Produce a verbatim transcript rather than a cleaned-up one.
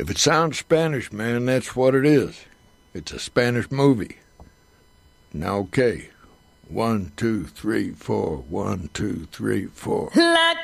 If it sounds Spanish, man, that's what it is. It's a Spanish movie. Now, okay. One, two, three, four. One, two, three, four. La